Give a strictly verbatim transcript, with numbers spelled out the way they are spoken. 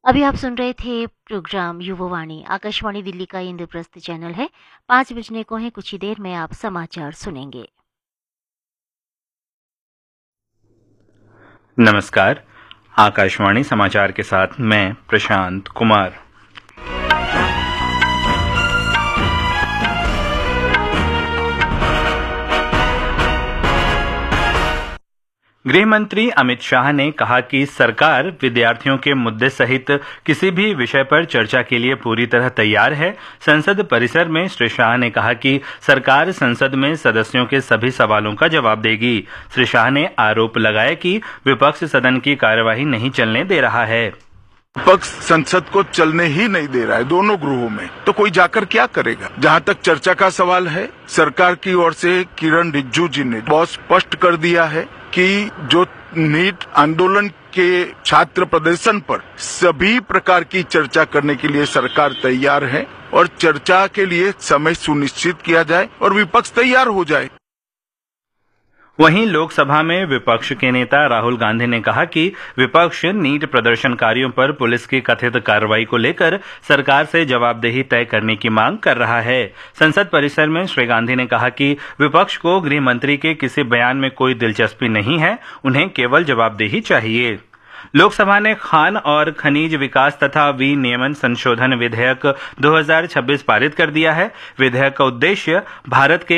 अभी आप सुन रहे थे प्रोग्राम युववाणी। आकाशवाणी दिल्ली का इंद्रप्रस्थ चैनल है। पाँच बजने को है, कुछ ही देर में आप समाचार सुनेंगे। नमस्कार, आकाशवाणी समाचार के साथ मैं प्रशांत कुमार। गृह मंत्री अमित शाह ने कहा कि सरकार विद्यार्थियों के मुद्दे सहित किसी भी विषय पर चर्चा के लिए पूरी तरह तैयार है। संसद परिसर में श्री शाह ने कहा कि सरकार संसद में सदस्यों के सभी सवालों का जवाब देगी। श्री शाह ने आरोप लगाया कि विपक्ष सदन की कार्यवाही नहीं चलने दे रहा है। विपक्ष संसद को चलने ही नहीं दे रहा है दोनों गृहों में, तो कोई जाकर क्या करेगा। जहां तक चर्चा का सवाल है, सरकार की ओर से किरण रिजिजू जी ने बहुत स्पष्ट कर दिया है कि जो नीट आंदोलन के छात्र प्रदर्शन पर सभी प्रकार की चर्चा करने के लिए सरकार तैयार है और चर्चा के लिए समय सुनिश्चित किया जाए और विपक्ष तैयार हो जाए। वहीं लोकसभा में विपक्ष के नेता राहुल गांधी ने कहा कि विपक्ष नीट प्रदर्शनकारियों पर पुलिस की कथित कार्रवाई को लेकर सरकार से जवाबदेही तय करने की मांग कर रहा है। संसद परिसर में श्री गांधी ने कहा कि विपक्ष को गृह मंत्री के किसी बयान में कोई दिलचस्पी नहीं है, उन्हें केवल जवाबदेही चाहिए। लोकसभा ने खान और खनिज विकास तथा विनियमन संशोधन विधेयक दो हज़ार छब्बीस पारित कर दिया है। विधेयक का उद्देश्य भारत के